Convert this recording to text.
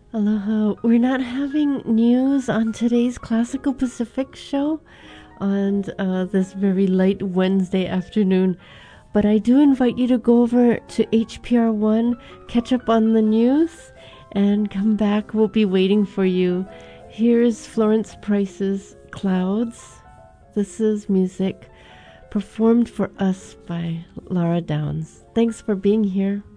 Aloha. We're not having news on today's Classical Pacific show on this very light Wednesday afternoon, but I do invite you to go over to HPR1, catch up on the news, and come back. We'll be waiting for you. Here's Florence Price's Clouds. This is music performed for us by Laura Downs. Thanks for being here.